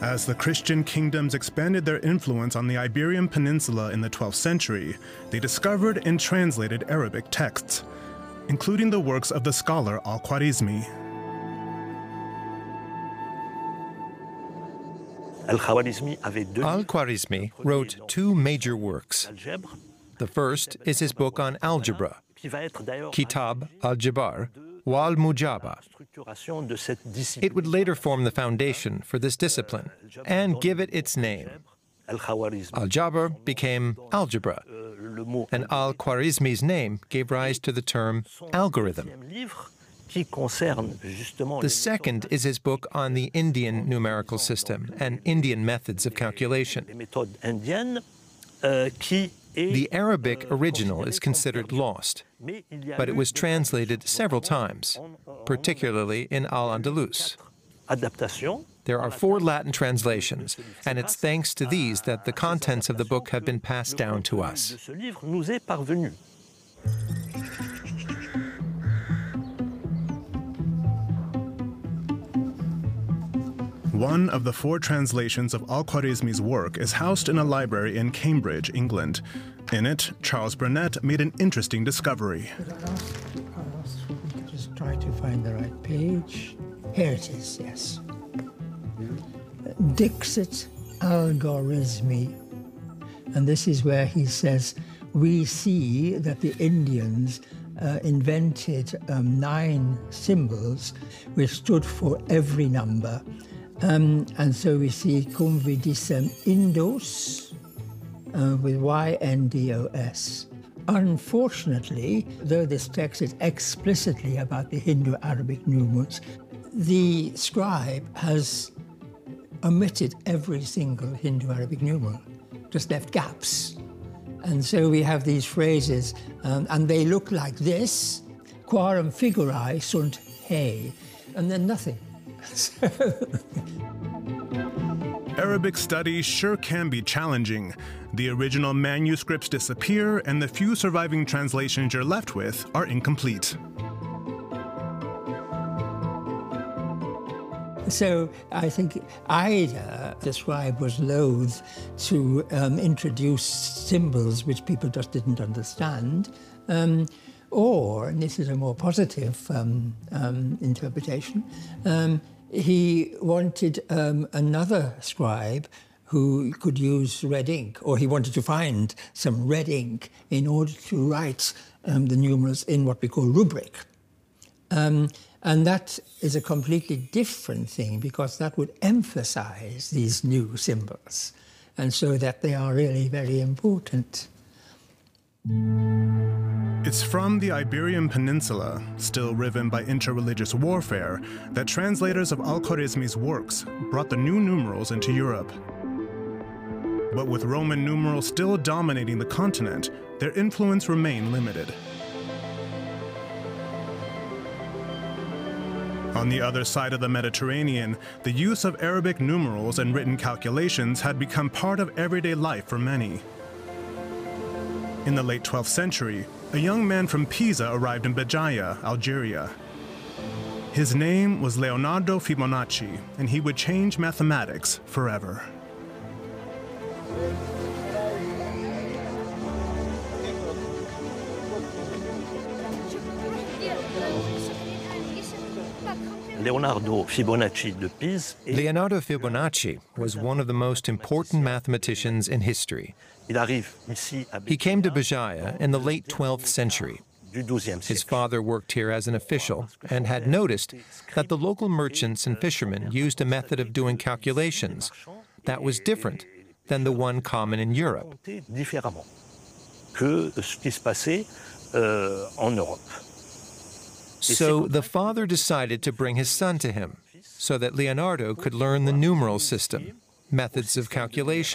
As the Christian kingdoms expanded their influence on the Iberian Peninsula in the 12th century, they discovered and translated Arabic texts, including the works of the scholar Al-Khwarizmi. Al-Khwarizmi wrote two major works. The first is his book on algebra, Kitab al-Jabar wal Mujaba. It would later form the foundation for this discipline and give it its name. Al-Jabr became algebra, and Al-Khwarizmi's name gave rise to the term algorithm. The second is his book on the Indian numerical system and Indian methods of calculation. The Arabic original is considered lost, but it was translated several times, particularly in Al-Andalus. There are 4 Latin translations, and it's thanks to these that the contents of the book have been passed down to us. One of the 4 translations of Al-Khwarizmi's work is housed in a library in Cambridge, England. In it, Charles Burnett made an interesting discovery. Just try to find the right page. Here it is, yes. Dixit Al-Khwarizmi. And this is where he says, we see that the Indians invented 9 symbols which stood for every number. And so we see cum vidissem Indos with Y-N-D-O-S. Unfortunately, though this text is explicitly about the Hindu-Arabic numerals, the scribe has omitted every single Hindu-Arabic numeral, just left gaps. And so we have these phrases, and they look like this, quarum figurae sunt he, and then nothing. Arabic study sure can be challenging. The original manuscripts disappear, and the few surviving translations you're left with are incomplete. So I think either the scribe was loath to introduce symbols which people just didn't understand, or, and this is a more positive interpretation, he wanted another scribe who could use red ink, or he wanted to find some red ink in order to write the numerals in what we call rubric. And that is a completely different thing, because that would emphasize these new symbols, and so that they are really very important. It's from the Iberian Peninsula, still riven by interreligious warfare, that translators of Al-Khwarizmi's works brought the new numerals into Europe. But with Roman numerals still dominating the continent, their influence remained limited. On the other side of the Mediterranean, the use of Arabic numerals and written calculations had become part of everyday life for many. In the late 12th century, a young man from Pisa arrived in Béjaïa, Algeria. His name was Leonardo Fibonacci, and he would change mathematics forever. Leonardo Fibonacci was one of the most important mathematicians in history. He came to Béjaïa in the late 12th century. His father worked here as an official and had noticed that the local merchants and fishermen used a method of doing calculations that was different than the one common in Europe. So the father decided to bring his son to him so that Leonardo could learn the numeral system, methods of calculation,